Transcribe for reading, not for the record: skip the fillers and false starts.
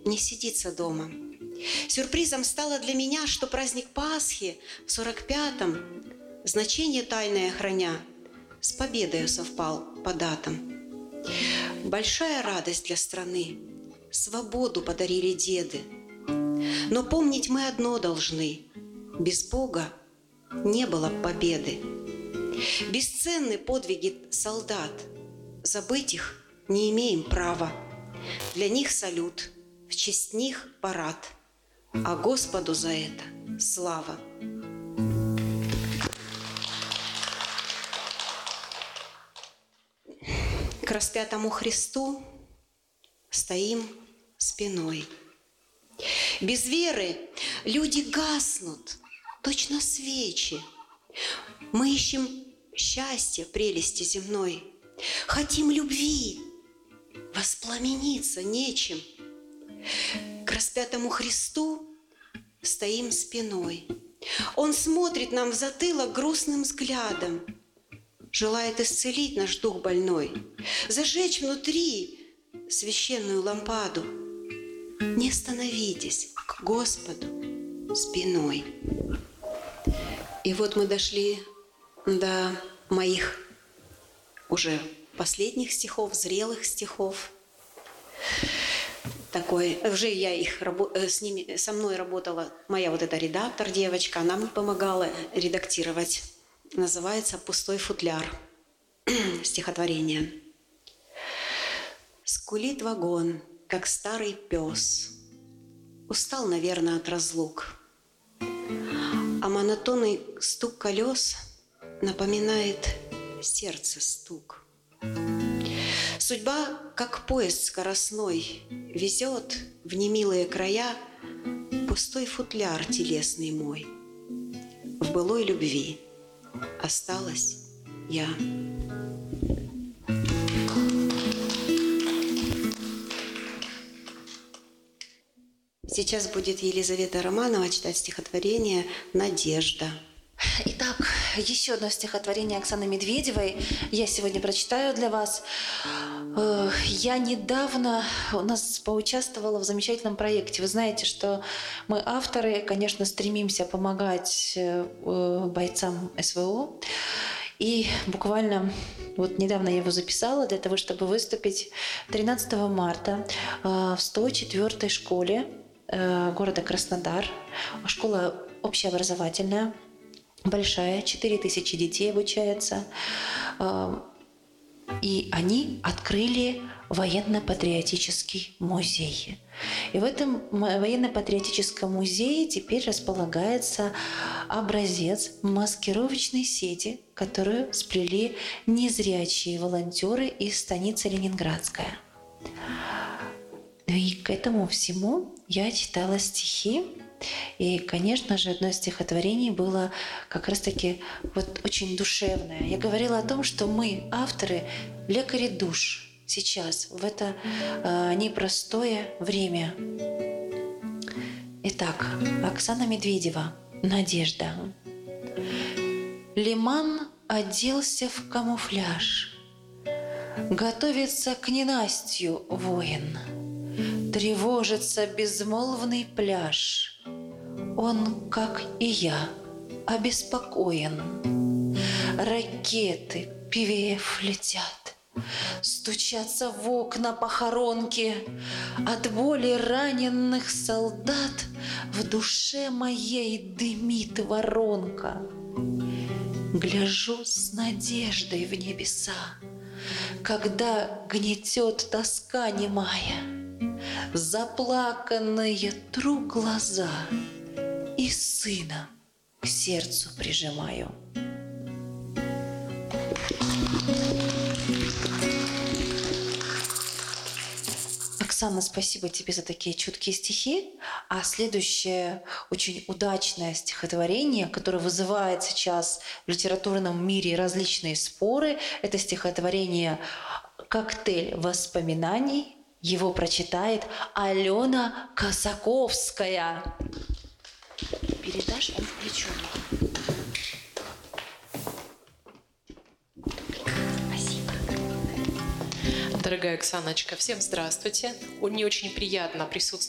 не сидится дома. Сюрпризом стало для меня, что праздник Пасхи в 45-м, значение тайное храня, с победой совпал по датам. Большая радость для страны, свободу подарили деды. Но помнить мы одно должны: без Бога не было победы. Бесценны подвиги солдат, забыть их не имеем права. Для них салют, в честь них парад, а Господу за это слава. К распятому Христу стоим спиной. Без веры люди гаснут, точно свечи. Мы ищем счастья в прелести земной, хотим любви, воспламениться нечем. К распятому Христу стоим спиной. Он смотрит нам в затылок грустным взглядом, желает исцелить наш дух больной, зажечь внутри священную лампаду. Не становитесь к Господу спиной. И вот мы дошли до моих уже последних стихов, зрелых стихов. Уже я их с ними, со мной работала моя вот эта редактор, девочка, она мне помогала редактировать. Называется «Пустой футляр». Стихотворение. Скулит вагон, как старый пес. Устал, наверное, от разлук. А монотонный стук колес напоминает сердце стук. Судьба, как поезд скоростной, везет в немилые края пустой футляр телесный мой. В былой любви осталась я. Сейчас будет Елизавета Романова читать стихотворение «Надежда». Итак, еще одно стихотворение Оксаны Медведевой я сегодня прочитаю для вас. Я недавно у нас поучаствовала в замечательном проекте. Вы знаете, что мы, авторы, конечно, стремимся помогать бойцам СВО. И буквально вот недавно я его записала для того, чтобы выступить 13 марта в 104-й школе города Краснодар. Школа общеобразовательная, большая, 4000 детей обучается. И они открыли военно-патриотический музей. И в этом военно-патриотическом музее теперь располагается образец маскировочной сети, которую сплели незрячие волонтеры из станицы Ленинградская. И к этому всему я читала стихи. И, конечно же, одно из стихотворений было как раз-таки вот очень душевное. Я говорила о том, что мы, авторы, лекари душ сейчас, в это непростое время. Итак, Оксана Медведева «Надежда». Лиман оделся в камуфляж, готовится к ненастью воин. Тревожится безмолвный пляж. Он, как и я, обеспокоен. Ракеты, певев, летят, стучатся в окна похоронки. От боли раненых солдат в душе моей дымит воронка. Гляжу с надеждой в небеса, когда гнетет тоска немая. Заплаканные тру глаза и сына к сердцу прижимаю. Оксана, спасибо тебе за такие чуткие стихи. А следующее очень удачное стихотворение, которое вызывает сейчас в литературном мире различные споры, это стихотворение «Коктейль воспоминаний». Его прочитает Алена Косаковская. Передашь, он включен. Спасибо. Дорогая Оксаночка, всем здравствуйте. Мне очень приятно присутствовать